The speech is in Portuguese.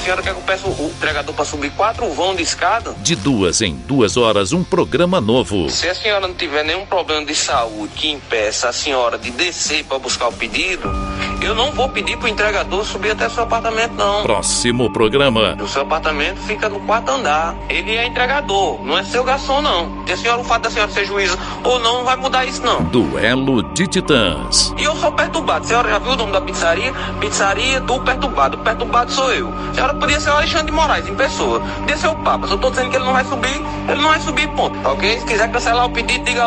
senhora quer que eu peça o entregador para subir 4 vão de escada? De 2 em 2 horas, um programa novo. Se a senhora não tiver nenhum problema de saúde que impeça a senhora de descer para buscar o pedido, eu não vou pedir pro entregador subir até seu apartamento, não. Próximo programa. O seu apartamento fica no 4º andar. Ele é entregador, não é seu garçom, não. E a senhora, o fato da senhora ser juíza ou não vai mudar isso, não. Duelo de Titãs. E eu sou perturbado. A senhora já viu o nome da pizzaria? Pizzaria do Perturbado. O perturbado sou eu. A senhora podia ser o Alexandre de Moraes, em pessoa. Podia ser o Papa. Se eu tô dizendo que ele não vai subir, ponto. Ok? Se quiser cancelar o pedido, diga